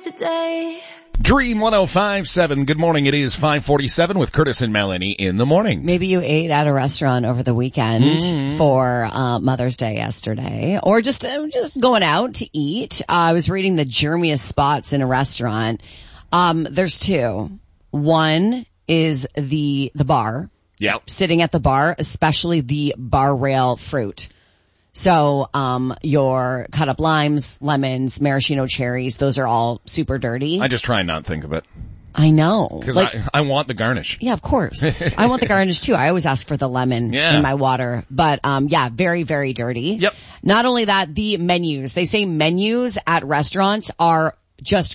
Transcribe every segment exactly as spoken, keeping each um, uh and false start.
yesterday. Dream one oh five point seven. Good morning. It is five forty-seven with Curtis and Melanie in the morning. Maybe you ate at a restaurant over the weekend mm-hmm. for uh, Mother's Day yesterday, or just uh, just going out to eat. Uh, I was reading the germiest spots in a restaurant. Um, there's two. One is the the bar. Yeah. Sitting at the bar, especially the bar rail fruit. So, um, your cut up limes, lemons, maraschino cherries, those are all super dirty. I just try and not think of it. I know. Because like, I, I want the garnish. Yeah, of course. I want the garnish too. I always ask for the lemon yeah. in my water. But, um, yeah, very, very dirty. Yep. Not only that, the menus. They say menus at restaurants are just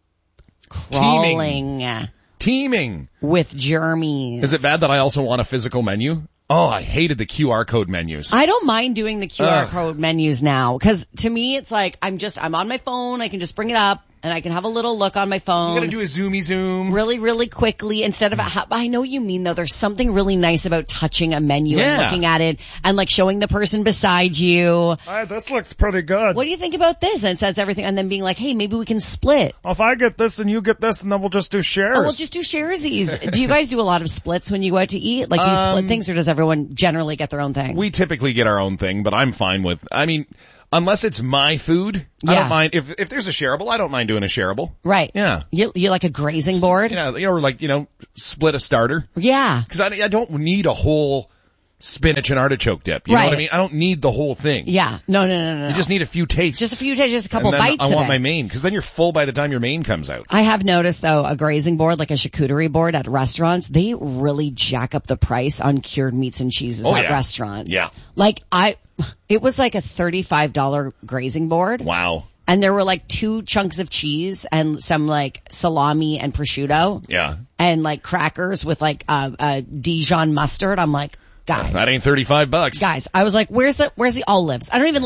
crawling. Teeming. Teeming. With germies. Is it bad that I also want a physical menu? Oh, I hated the Q R code menus. I don't mind doing the Q R Ugh. code menus now, because to me it's like I'm just I'm on my phone. I can just bring it up and I can have a little look on my phone. You gotta do a zoomy zoom. Really, really quickly instead of, a, I know what you mean though. There's something really nice about touching a menu yeah. and looking at it and like showing the person beside you. Hey, this looks pretty good. What do you think about this? And it says everything, and then being like, hey, maybe we can split. Well, if I get this and you get this, and then we'll just do shares. Oh, we'll just do sharesies. Do you guys do a lot of splits when you go out to eat? Like, do you um, split things, or does everyone generally get their own thing? We typically get our own thing, but I'm fine with, I mean, unless it's my food, yeah. I don't mind. If if there's a shareable, I don't mind doing a shareable. Right. Yeah. You, you like a grazing board? Yeah, or like, you know, split a starter. Yeah. Because I, I don't need a whole spinach and artichoke dip. You right. know what I mean? I don't need the whole thing. Yeah. No, no, no, no. You just need a few tastes. Just a few tastes, just a couple and then bites I of want it. my main, because then you're full by the time your main comes out. I have noticed though, a grazing board, like a charcuterie board at restaurants, they really jack up the price on cured meats and cheeses oh, at yeah. restaurants. Yeah. Like I, it was like a thirty-five dollars grazing board. Wow. And there were like two chunks of cheese and some like salami and prosciutto. Yeah. And like crackers with like uh, uh Dijon mustard. I'm like, guys. That ain't thirty-five bucks. Guys, I was like, where's the, where's the olives? I don't even